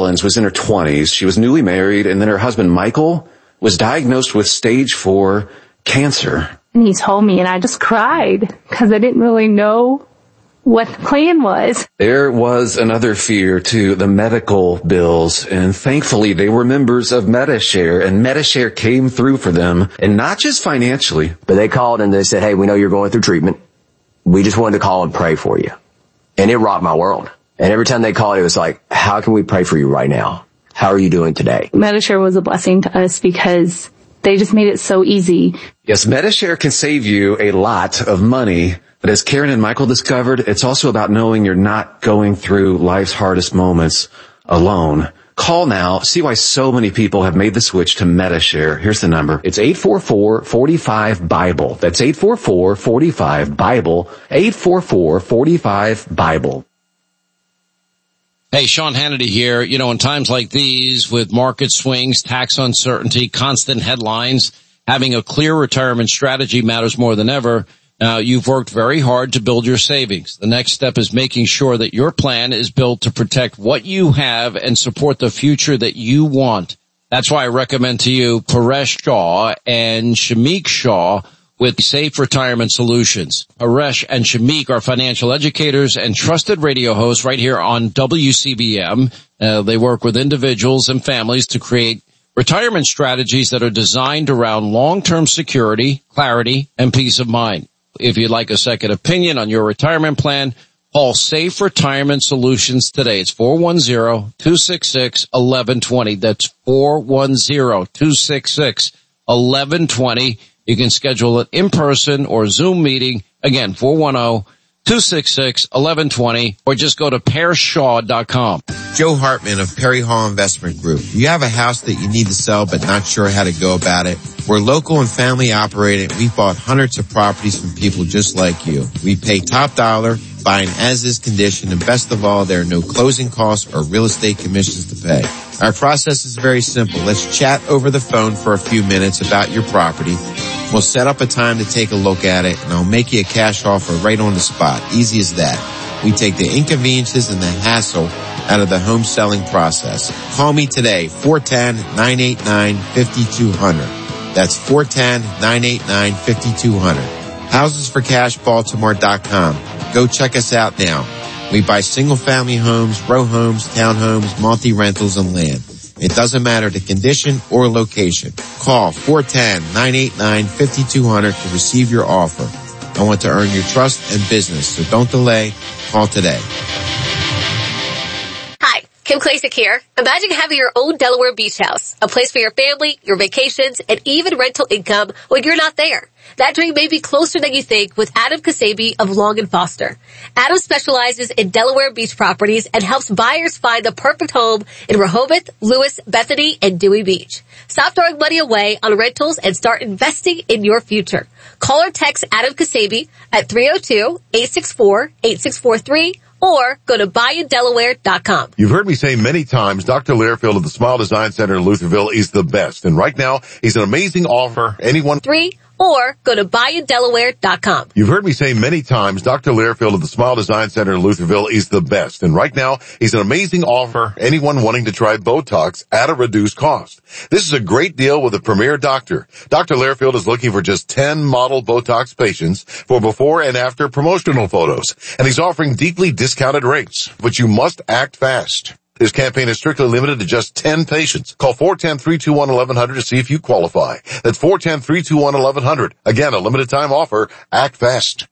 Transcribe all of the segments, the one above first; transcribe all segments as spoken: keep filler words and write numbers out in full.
Collins was in her twenties. She was newly married, and then her husband, Michael, was diagnosed with stage four cancer. And he told me, and I just cried because I didn't really know what the plan was. There was another fear, too, the medical bills, and thankfully they were members of Medi-Share, and Medi-Share came through for them, and not just financially. But they called and they said, hey, we know you're going through treatment. We just wanted to call and pray for you. And it rocked my world. And every time they called, it was like, how can we pray for you right now? How are you doing today? Medi-Share was a blessing to us because they just made it so easy. Yes, Medi-Share can save you a lot of money. But as Karen and Michael discovered, it's also about knowing you're not going through life's hardest moments alone. Call now. See why so many people have made the switch to Medi-Share. Here's the number. It's eight four four, four five, BIBLE. That's eight four four, four five, BIBLE. eight four four, four five, BIBLE. Hey, Sean Hannity here. You know, in times like these, with market swings, tax uncertainty, constant headlines, having a clear retirement strategy matters more than ever. Now, you've worked very hard to build your savings. The next step is making sure that your plan is built to protect what you have and support the future that you want. That's why I recommend to you Paresh Shah and Shamik Shah with Safe Retirement Solutions. Paresh and Shamik are financial educators and trusted radio hosts right here on W C B M. Uh, they work with individuals and families to create retirement strategies that are designed around long-term security, clarity, and peace of mind. If you'd like a second opinion on your retirement plan, call Safe Retirement Solutions today. It's four one zero, two six six, one one two zero. That's four one zero, two six six, one one two zero. You can schedule an in-person or Zoom meeting. Again, four one zero, two six six, one one two zero, or just go to pear shaw dot com. Joe Hartman of Perry Hall Investment Group. You have a house that you need to sell but not sure how to go about it? We're local and family operated. We've bought hundreds of properties from people just like you. We pay top dollar, buy an as-is condition, and best of all, there are no closing costs or real estate commissions to pay. Our process is very simple. Let's chat over the phone for a few minutes about your property. We'll set up a time to take a look at it, and I'll make you a cash offer right on the spot. Easy as that. We take the inconveniences and the hassle out of the home selling process. Call me today, four one zero, nine eight nine, five two zero zero. That's four one zero, nine eight nine, five two zero zero. houses for cash baltimore dot com. Go check us out now. We buy single-family homes, row homes, townhomes, multi-rentals, and land. It doesn't matter the condition or location. Call four one zero, nine eight nine, five two zero zero to receive your offer. I want to earn your trust and business, so don't delay. Call today. Hi, Kim Klacik here. Imagine having your own Delaware beach house, a place for your family, your vacations, and even rental income when you're not there. That dream may be closer than you think with Adam Kasabi of Long and Foster. Adam specializes in Delaware beach properties and helps buyers find the perfect home in Rehoboth, Lewis, Bethany, and Dewey Beach. Stop throwing money away on rentals and start investing in your future. Call or text Adam Kasabi at three oh two, eight six four, eight six four three or go to buy in delaware dot com. You've heard me say many times, Doctor Learfield of the Smile Design Center in Lutherville is the best. And right now, he's an amazing offer. Anyone... Three or go to buy in delaware dot com. You've heard me say many times, Doctor Learfield of the Smile Design Center in Lutherville is the best. And right now, he's an amazing offer. Anyone wanting to try Botox at a reduced cost. This is a great deal with a premier doctor. Doctor Learfield is looking for just ten model Botox patients for before and after promotional photos. And he's offering deeply discounted rates. But you must act fast. This campaign is strictly limited to just ten patients. Call four one zero, three two one, one one zero zero to see if you qualify. That's four one zero, three two one, one one zero zero. Again, a limited time offer. Act fast.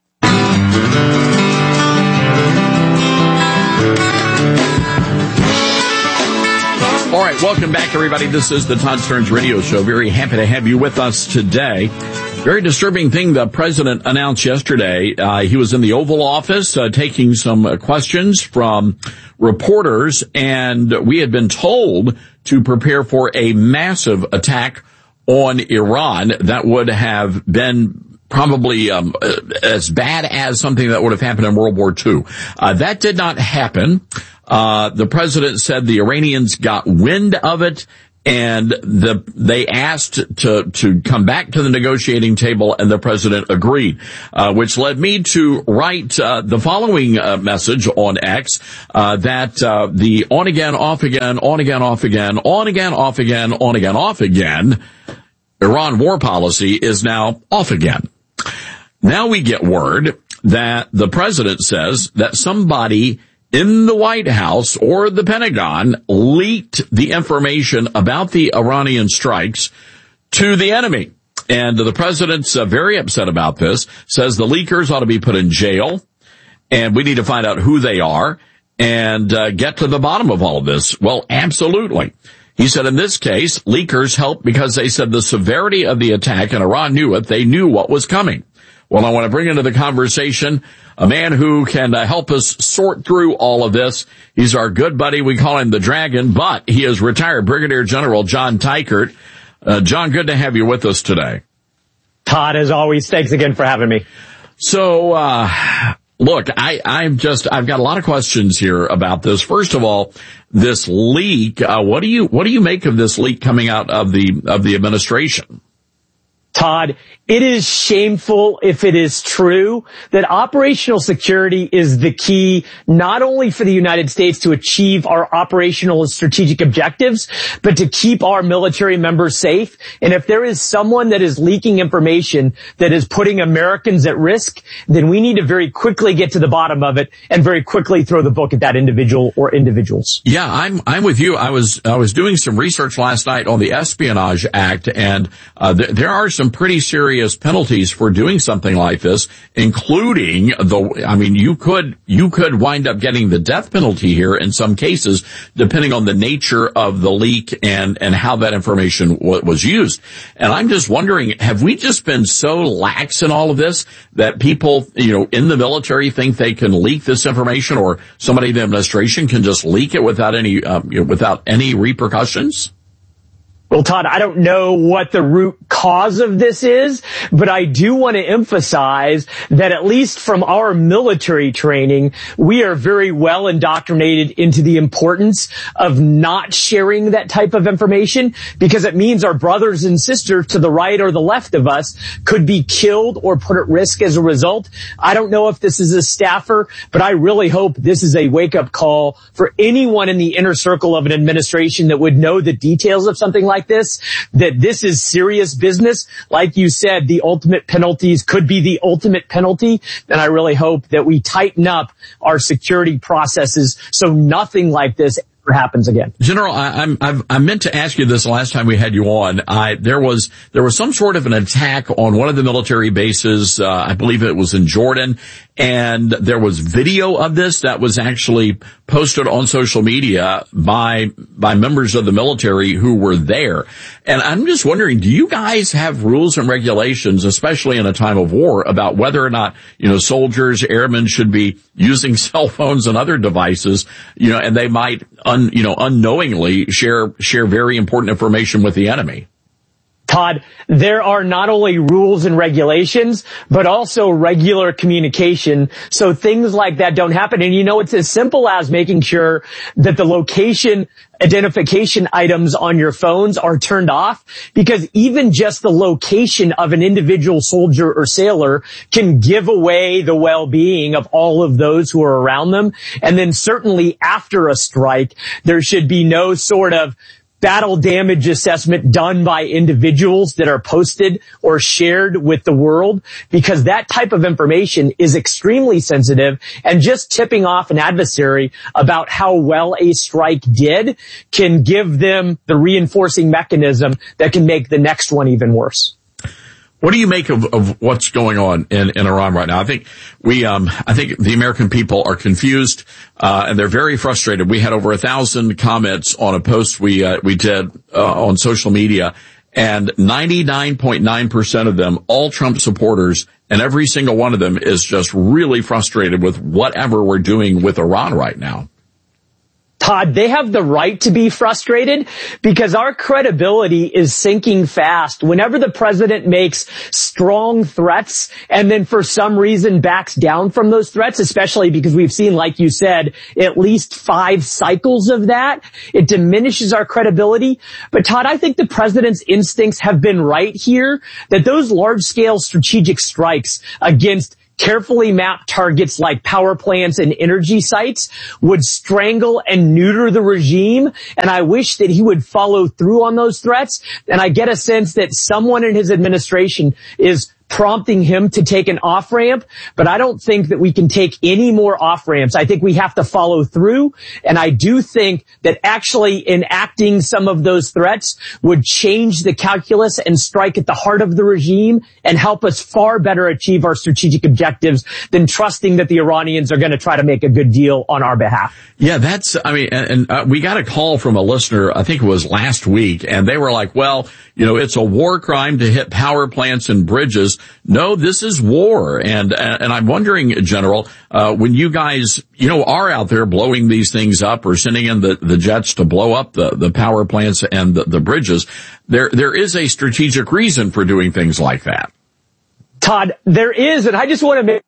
All right, welcome back, everybody. This is the Todd Stearns Radio Show. Very happy to have you with us today. Very disturbing thing the president announced yesterday. Uh, he was in the Oval Office uh, taking some uh, questions from reporters, and we had been told to prepare for a massive attack on Iran that would have been probably um, as bad as something that would have happened in World War Two. Uh, that did not happen. Uh, the president said the Iranians got wind of it And the, they asked to, to come back to the negotiating table, and the president agreed, uh, which led me to write, uh, the following, uh, message on X, uh, that, uh, the on again, off again, on again, off again, on again, off again, on again, off again, Iran war policy is now off again. Now we get word that the president says that somebody in the White House or the Pentagon leaked the information about the Iranian strikes to the enemy. And the president's uh, very upset about this, says the leakers ought to be put in jail, and we need to find out who they are and uh, get to the bottom of all of this. Well, absolutely. He said in this case, leakers helped because they said the severity of the attack, and Iran knew it. They knew what was coming. Well, I want to bring into the conversation a man who can uh, help us sort through all of this. He's our good buddy. We call him the Dragon, but he is retired Brigadier General John Teichert. Uh, John, good to have you with us today. Todd, as always, thanks again for having me. So, uh, look, I, I'm just, I've got a lot of questions here about this. First of all, this leak, uh, what do you, what do you make of this leak coming out of the, of the administration? Todd, it is shameful if it is true that operational security is the key not only for the United States to achieve our operational and strategic objectives, but to keep our military members safe. And if there is someone that is leaking information that is putting Americans at risk, then we need to very quickly get to the bottom of it and very quickly throw the book at that individual or individuals. Yeah, I'm I'm with you. I was I was doing some research last night on the Espionage Act, and uh, th- there are some pretty serious penalties for doing something like this, including the, I mean, you could, you could wind up getting the death penalty here in some cases, depending on the nature of the leak and, and how that information w- was used. And I'm just wondering, have we just been so lax in all of this that people, you know, in the military think they can leak this information, or somebody in the administration can just leak it without any, um, you know, without any repercussions? Well, Todd, I don't know what the root cause of this is, but I do want to emphasize that at least from our military training, we are very well indoctrinated into the importance of not sharing that type of information, because it means our brothers and sisters to the right or the left of us could be killed or put at risk as a result. I don't know if this is a staffer, but I really hope this is a wake-up call for anyone in the inner circle of an administration that would know the details of something like this, that this is serious business. Like you said, the ultimate penalties could be the ultimate penalty. And I really hope that we tighten up our security processes so nothing like this ever happens again. General, I, I'm, I've, I meant to ask you this last time we had you on. I, there was, there was some sort of an attack on one of the military bases. Uh, I believe it was in Jordan. And there was video of this that was actually posted on social media by, by members of the military who were there. And I'm just wondering, do you guys have rules and regulations, especially in a time of war, about whether or not, you know, soldiers, airmen should be using cell phones and other devices, you know, and they might, un, you know, unknowingly share, share very important information with the enemy? Todd, there are not only rules and regulations, but also regular communication, so things like that don't happen. And you know, it's as simple as making sure that the location identification items on your phones are turned off, because even just the location of an individual soldier or sailor can give away the well-being of all of those who are around them. And then certainly after a strike, there should be no sort of battle damage assessment done by individuals that are posted or shared with the world, because that type of information is extremely sensitive, and just tipping off an adversary about how well a strike did can give them the reinforcing mechanism that can make the next one even worse. What do you make of, of what's going on in, in Iran right now? I think we, um, I think the American people are confused, uh, and they're very frustrated. We had over a thousand comments on a post we, uh, we did, uh, on social media, and ninety-nine point nine percent of them, all Trump supporters, and every single one of them is just really frustrated with whatever we're doing with Iran right now. Todd, they have the right to be frustrated because our credibility is sinking fast. Whenever the president makes strong threats and then for some reason backs down from those threats, especially because we've seen, like you said, at least five cycles of that, it diminishes our credibility. But Todd, I think the president's instincts have been right here, that those large-scale strategic strikes against carefully mapped targets like power plants and energy sites would strangle and neuter the regime. And I wish that he would follow through on those threats. And I get a sense that someone in his administration is prompting him to take an off-ramp, but I don't think that we can take any more off-ramps. I think we have to follow through, and I do think that actually enacting some of those threats would change the calculus and strike at the heart of the regime and help us far better achieve our strategic objectives than trusting that the Iranians are going to try to make a good deal on our behalf. Yeah, that's, I mean, and, and uh, we got a call from a listener, I think it was last week, and they were like, well, you know, it's a war crime to hit power plants and bridges. No, this is war. And, and I'm wondering, General, uh, when you guys, you know, are out there blowing these things up or sending in the, the jets to blow up the, the power plants and the, the bridges, there, there is a strategic reason for doing things like that. Todd, there is, and I just want to make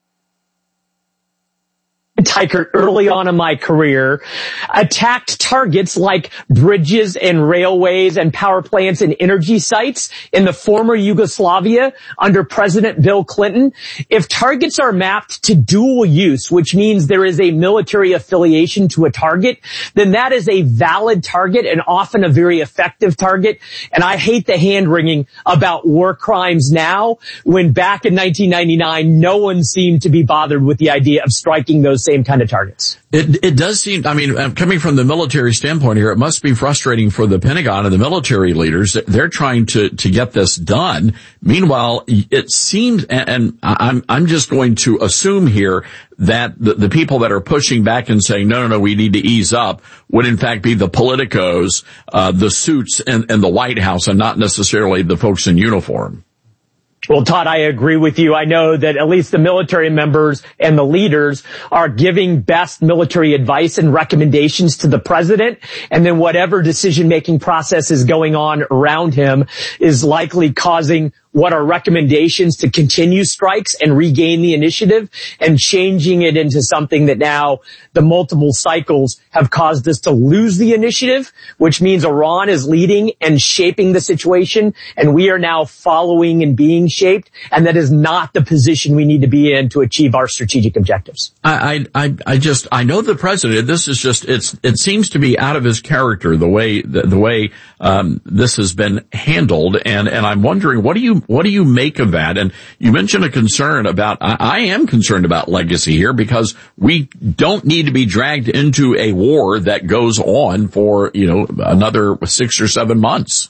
Tykert early on in my career attacked targets like bridges and railways and power plants and energy sites in the former Yugoslavia under President Bill Clinton. If targets are mapped to dual use, which means there is a military affiliation to a target, then that is a valid target and often a very effective target. And I hate the hand-wringing about war crimes now, when back in nineteen ninety-nine, no one seemed to be bothered with the idea of striking those same kind of targets. It, it does seem, I mean, coming from the military standpoint here, it must be frustrating for the Pentagon and the military leaders. They're trying to, to get this done. Meanwhile, it seems, and I'm, I'm just going to assume here that the, the people that are pushing back and saying, no, no, no, we need to ease up would in fact be the politicos, uh, the suits and, and the White House, and not necessarily the folks in uniform. Well, Todd, I agree with you. I know that at least the military members and the leaders are giving best military advice and recommendations to the president, and then whatever decision-making process is going on around him is likely causing what are recommendations to continue strikes and regain the initiative, and changing it into something that now the multiple cycles have caused us to lose the initiative, which means Iran is leading and shaping the situation, and we are now following and being shaped, and that is not the position we need to be in to achieve our strategic objectives. I, I, I just, I know the president, this is just, it's, it seems to be out of his character, the way, the, the way, um, this has been handled, and, and I'm wondering, what do you, what do you make of that? And you mentioned a concern about, I, I am concerned about legacy here, because we don't need to be dragged into a war that goes on for, you know, another six or seven months.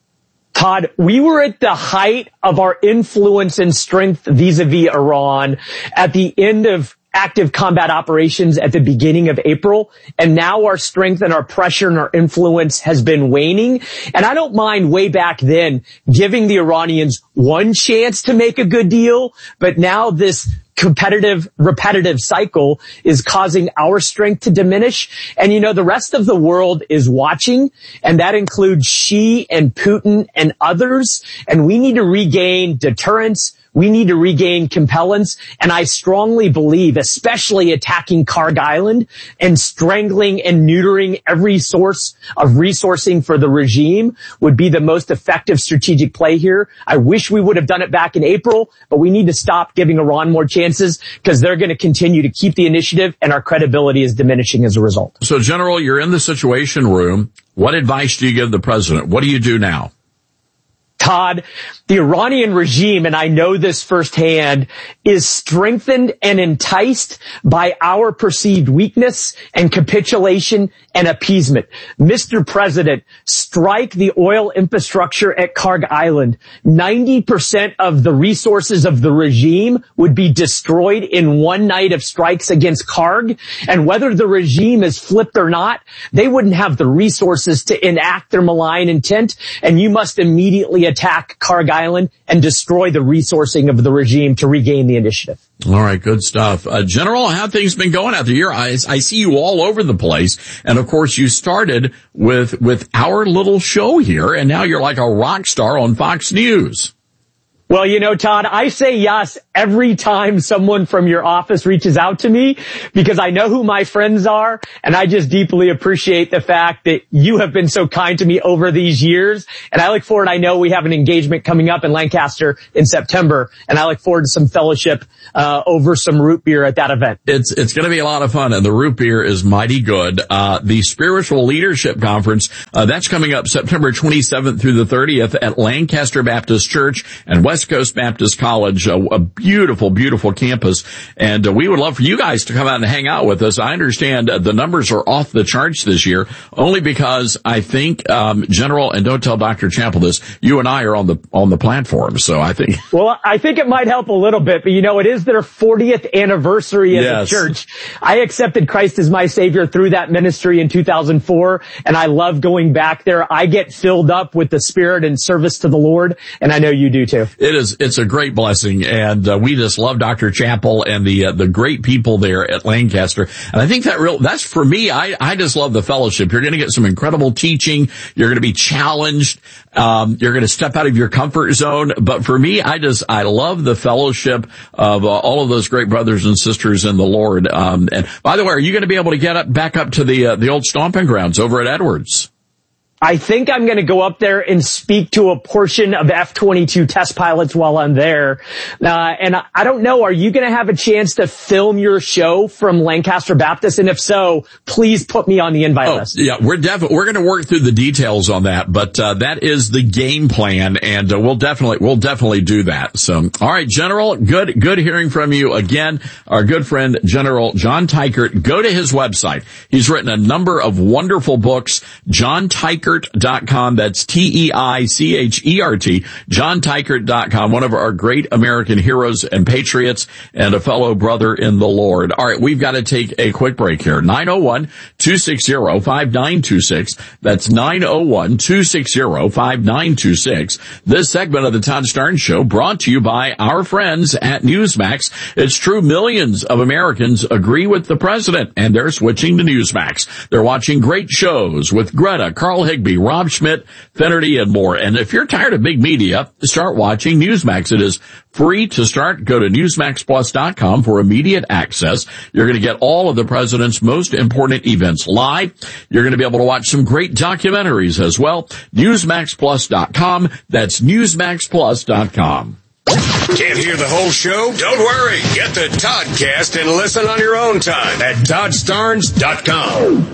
Todd, we were at the height of our influence and strength vis-a-vis Iran at the end of active combat operations at the beginning of April, and now our strength and our pressure and our influence has been waning. And I don't mind way back then giving the Iranians one chance to make a good deal, but now this competitive, repetitive cycle is causing our strength to diminish. And you know, the rest of the world is watching, and that includes Xi and Putin and others, and we need to regain deterrence. We need to regain compellence, and I strongly believe, especially attacking Karg Island and strangling and neutering every source of resourcing for the regime would be the most effective strategic play here. I wish we would have done it back in April, but we need to stop giving Iran more chances, because they're going to continue to keep the initiative, and our credibility is diminishing as a result. So, General, you're in the Situation Room. What advice do you give the president? What do you do now? Todd, the Iranian regime, and I know this firsthand, is strengthened and enticed by our perceived weakness and capitulation and appeasement. Mister President, strike the oil infrastructure at Karg Island. ninety percent of the resources of the regime would be destroyed in one night of strikes against Karg. And whether the regime is flipped or not, they wouldn't have the resources to enact their malign intent. And you must immediately attack Karg Island and destroy the resourcing of the regime to regain the initiative. All right, good stuff. Uh, General, how have things been going out there? I, I see you all over the place. And of course, you started with, with our little show here, and now you're like a rock star on Fox News. Well, you know, Todd, I say yes every time someone from your office reaches out to me because I know who my friends are, and I just deeply appreciate the fact that you have been so kind to me over these years. And I look forward, I know we have an engagement coming up in Lancaster in September, and I look forward to some fellowship uh over some root beer at that event. It's it's going to be a lot of fun, and the root beer is mighty good. Uh the Spiritual Leadership Conference, uh that's coming up September twenty-seventh through the thirtieth at Lancaster Baptist Church and West Coast Baptist College, a, a beautiful, beautiful campus. And uh, we would love for you guys to come out and hang out with us. I understand uh, the numbers are off the charts this year, only because I think, um, General, and don't tell Doctor Chappell this, you and I are on the, on the platform. So I think. Well, I think it might help a little bit, but you know, it is their fortieth anniversary as yes. a church. I accepted Christ as my Savior through that ministry in two thousand four, and I love going back there. I get filled up with the Spirit and service to the Lord, and I know you do too. It is, it's a great blessing, and uh, we just love Doctor Chappell and the uh, the great people there at Lancaster. And I think that real that's for me. I I just love the fellowship. You're going to get some incredible teaching. You're going to be challenged. Um, you're going to step out of your comfort zone. But for me, I just I love the fellowship of uh, all of those great brothers and sisters in the Lord. Um, and by the way, are you going to be able to get up back up to the uh, the old stomping grounds over at Edwards? I think I'm going to go up there and speak to a portion of F twenty-two test pilots while I'm there. Uh, and I don't know, are you going to have a chance to film your show from Lancaster Baptist? And if so, please put me on the invite oh, list. Yeah, we're definitely, we're going to work through the details on that, but, uh, that is the game plan, and uh, we'll definitely, we'll definitely do that. So, all right, General, good, good hearing from you again. Our good friend, General John Teichert, go to his website. He's written a number of wonderful books, John Teichert dot com. That's T E I C H E R T, John Teichert dot com, one of our great American heroes and patriots and a fellow brother in the Lord. All right, we've got to take a quick break here. nine oh one, two six zero, five nine two six. That's nine oh one, two six zero, five nine two six. This segment of the Todd Starnes Show brought to you by our friends at Newsmax. It's true, millions of Americans agree with the president, and they're switching to Newsmax. They're watching great shows with Greta, Carl Higbee, Rob Schmidt, Finnerty, and more. And if you're tired of big media, start watching Newsmax. It is free to start. Go to newsmax plus dot com for immediate access. You're going to get all of the president's most important events live. You're going to be able to watch some great documentaries as well. newsmax plus dot com. That's newsmax plus dot com. Can't hear the whole show? Don't worry. Get the Toddcast and listen on your own time at todd starnes dot com.